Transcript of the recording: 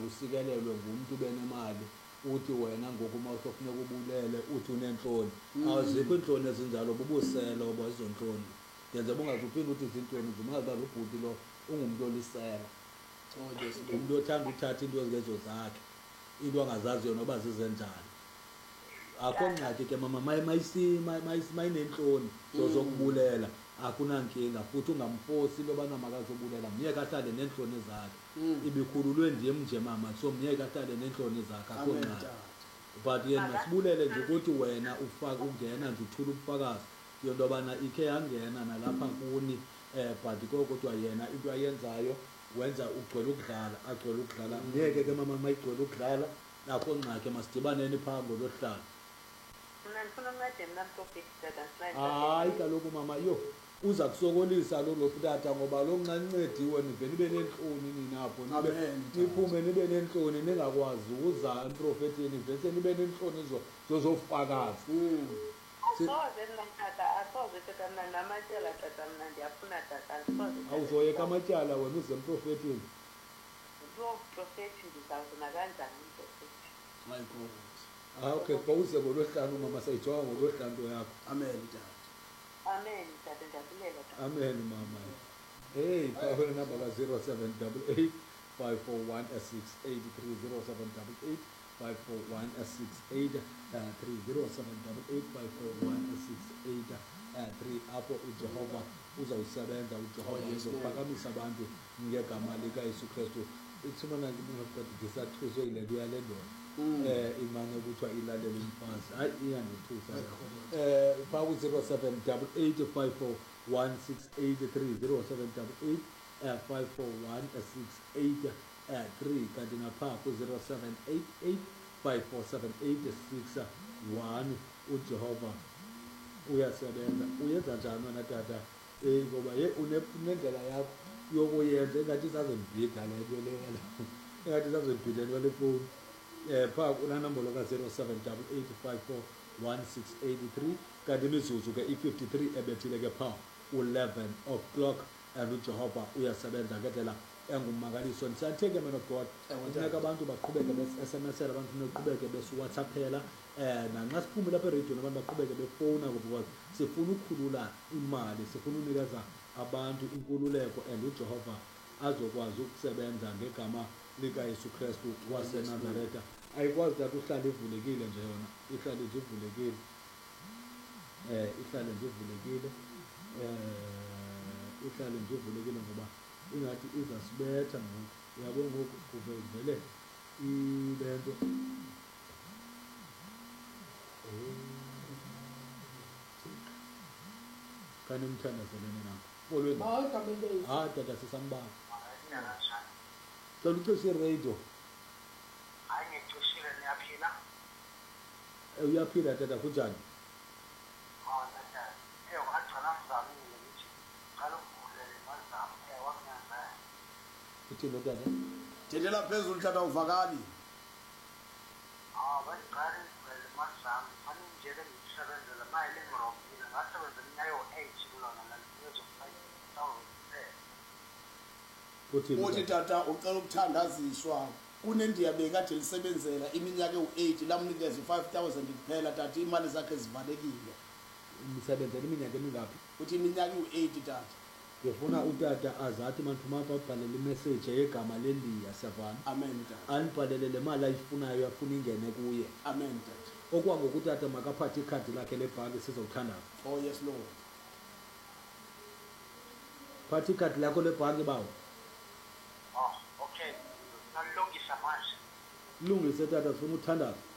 usikelelwe ngumuntu benemali uthi wena ngoku uma usofuneka ubulele uthi unenhloni azikho inhloni ezinjalo bubusela oba izonhloni ngenze bungazuphinde uthi izinhloni zimazazi ubhuti lo ungumuntu olisela umuntu othanda uthatha into ezingezo zakhe into angazaziyo noba zizenjani akho ngxaki ke mama mayinenhloni zokubulela akunankinga futhi ungamfosi into yobana makazobulela myeke ahlale neentloni zakhe ibikhululwe ndim nje mama so myeke ahlale neentloni zakhe akho ngxaki but yena masibulele nje ukuthi wena ungena nje uthula ubufakazi yonto yobana ikhe yangena nalapha kuni but kodwa yena into ayenzayo wenza ugcwele ukudlala myeke ke mama mayigcwele ukudlala akho ngxaki masidibaneni phaa ngolosihlanu hayi kaloku mama yo uza kusokolisa lo tata ngoba lo ncancediwe nivele nibe neentloni ninapho niphume nibe neentloni ningakwazi uza emprofethini vese nibe neentloni zofakazi awuzoyeka amatyala wena uze emprofethini okay pawuze ngolosihlanu mama sayijonga ngolosihlanu yakho amen tata amen mama hey phone number ka 0788 541 683 0788 541 683 3 apho uJehova uzawusebenza uJehova uzophakamisa abantu ngegama likaYesu Kristu ithumana ngisathuzo ile nto yale ndoda imane kuthiwa ilalela umfazi hayi iyangithusa phaa ku-0788 541 683 0788 541 683 kanti naphaa ku-0788 54786 uJehova uyasebenza uyenza njani wena tata ngoba unendlela yakho yokuyenza engathi isazondibhida le nto leyo engathi isazondibhidela le fowuni phaa kulaa nombolo ka-0788541683 kanti imizuzu ke i-53 ebethile ke phaa u-11 o'clock and uJehova uyasebenza ngendlela engumangaliso ndisiyathenke man of God funeka abantu baqhubeke bes-SMS-ela abantu funeka uqhubeke besiwhatsappela nanxa siphume lapha ereyidiyoni abantu baqhubeke befowuna because sifuna ukukhulula imali sifuna unikeza abantu inkululeko and uJehova azokwazi ukusebenza ngegama likaYesu Kristu waseNazareta ayikwazi that uhlale ivulekile nje yona ihlale nje ivulekile ihlale nje ivulekile ihlale nje ivulekile ngoba ingathi izasibetha ngoku uyabona ngoku kuvele ilento kanti umthandazelene nakho folweni hayi tata sisambala cela ucishe iradio hayi ngicishile niyaphila uyaphila tata kunjani uthini tata thethela phezulu tata uvakali baniqale ngivele mazami fane njele ngisebenzele mali engirobile ngasebenza iminyaka yo-8 kulona uthi tata ucela ukuthandaziswa kunendiya bekade lisebenzela iminyaka ewu-8 lamnikeza u-5,000 kuphela tata imali zakhe zivalekile nisebenzela iminyaka emingaphi uthi iminyaka ewu-8 tata ngifuna utata azathi manthumapha abhalele imeseji yegama lendiya siyavana amen tata anibhalele le mali ayifunayo afuna ingene kuye amen tata okwangoku utata makaphathe ikhadi lakhe lebhanki sizowuthandaza oh yes lord phatha ikhadi lakho lebhanki bawo okay nalilungisa manje lungise tata sifuna uthandaza